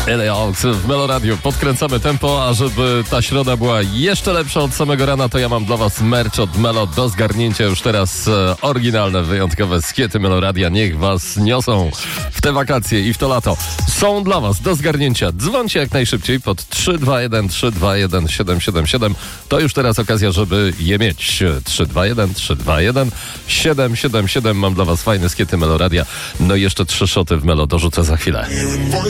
Ella Oaks w Melo Radio. Podkręcamy tempo, a żeby ta środa była jeszcze lepsza od samego rana, to ja mam dla was merch od Melo do zgarnięcia już teraz. Oryginalne, wyjątkowe skiety Melo Radia. Niech was niosą w te wakacje i w to lato. Są dla was do zgarnięcia. Dzwońcie jak najszybciej pod 321 321 777. To już teraz okazja, żeby je mieć. 321 321 777. Mam dla was fajne skiety Melo Radia. No i jeszcze 3 szoty w Melo dorzucę za chwilę.